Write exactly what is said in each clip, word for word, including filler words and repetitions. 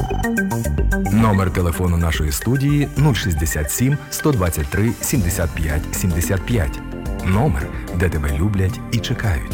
Номер телефону нашої студії нуль шістдесят сім сто двадцять три сімдесят п'ять сімдесят п'ять. Номер, де тебе люблять і чекають.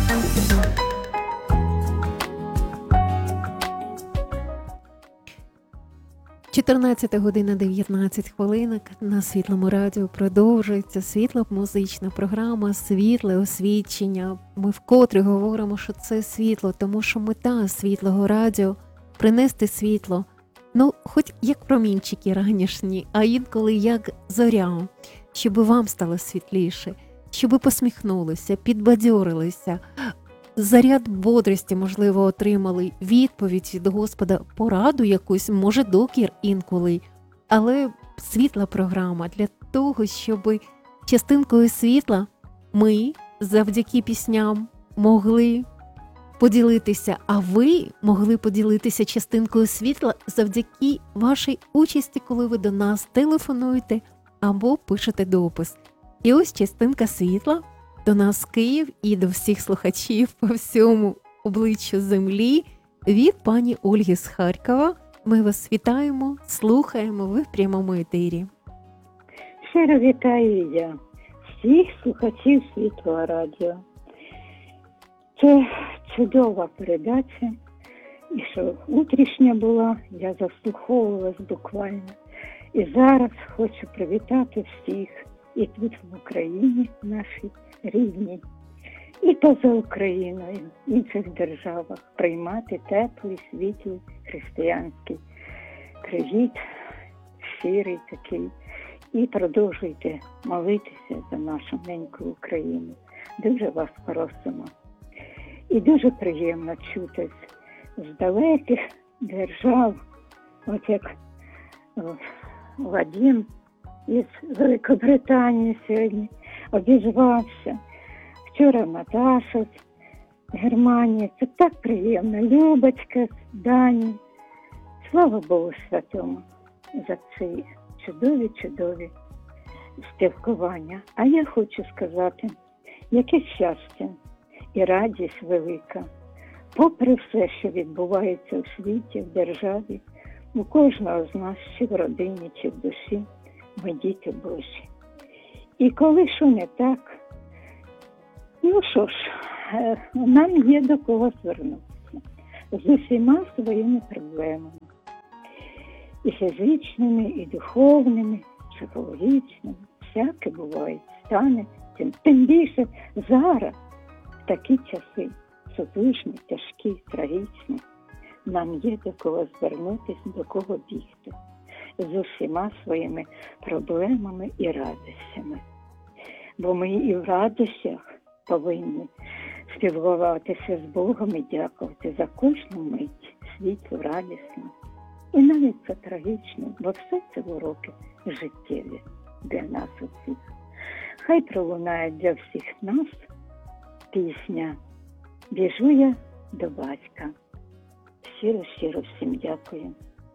чотирнадцята година дев'ятнадцять хвилинок. На Світлому радіо продовжується світло-музична програма «Світле освічення». Ми вкотре говоримо, що це світло, тому що мета Світлого радіо – принести світло, ну, хоч як промінчики ранішні, а інколи як зоря, щоб вам стало світліше, щоб посміхнулися, підбадьорилися, заряд бодрості, можливо, отримали, відповідь від Господа, пораду якусь, може, докір інколи. Але світла програма для того, щоб частинкою світла ми завдяки пісням могли поділитися, а ви могли поділитися частинкою світла завдяки вашій участі, коли ви до нас телефонуєте або пишете допис. І ось частинка світла до нас в Київ і до всіх слухачів по всьому обличчю землі від пані Ольги з Харкова. Ми вас вітаємо, слухаємо, ви в прямому етері. Щиро вітаю я всіх слухачів Світлого радіо. Це чудова передача, і що утрішня була, я заслуховувалась буквально. І зараз хочу привітати всіх і тут в Україні, нашій рідній, і поза Україною, в інших державах, приймати теплий, світлий, християнський привіт, щирий такий. І продовжуйте молитися за нашу неньку Україну. Дуже вас просимо. І дуже приємно чути з далеких держав, от як Вадим із Великобританії сьогодні обізвався. Вчора Наташа з Германії. Це так приємно. Любочка з Данії. Слава Богу Святому за ці чудові-чудові спілкування. А я хочу сказати, яке щастя і радість велика. Попри все, що відбувається у світі, в державі, у кожного з нас, чи в родині, чи в душі, ми діти Божі. І коли що не так, ну що ж, нам є до кого звернутися з усіма своїми проблемами. І фізичними, і духовними, психологічними, всяке буває, стане. Тим, тим більше зараз, в такі часи, сутужні, тяжкі, трагічні, нам є до кого звернутися, до кого бігти з усіма своїми проблемами і радостями. Бо ми і в радостях повинні спілкуватися з Богом і дякувати за кожну мить, світлу, радісну. І навіть це трагічно, бо все це уроки життєві для нас усіх. Хай пролунає для всіх нас пісня «Біжу я до батька». Щиро-щиро всім дякую.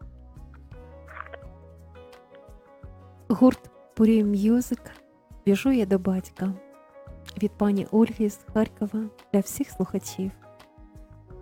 Гурт «Пурі М'юзик» «Біжу я до батька» від пані Ольги з Харкова для всіх слухачів.